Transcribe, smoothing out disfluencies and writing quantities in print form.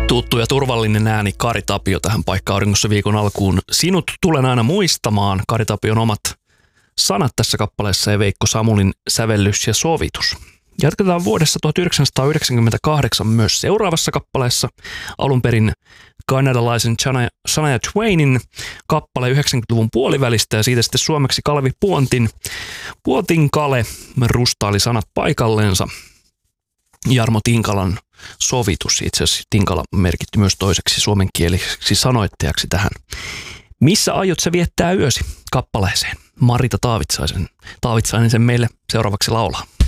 Tuttu ja turvallinen ääni Kari Tapio tähän paikkaan auringossa viikon alkuun. Sinut tulen aina muistamaan. Kari Tapion omat sanat tässä kappaleessa ja Veikko Samulin sävellys ja sovitus. Jatketaan vuodessa 1998 myös seuraavassa kappaleessa. Alun perin kanadalaisen Shania Twainin kappale 90-luvun puolivälistä ja siitä sitten suomeksi Kalevi Puontin Kale rustaili sanat paikalleensa. Jarmo Tinkalan sovitus, itse asiassa Tinkala merkitty myös toiseksi suomenkieliseksi sanoittajaksi tähän. Missä aiot sä viettää yösi kappaleeseen? Marita Taavitsainen sen meille seuraavaksi laulaa.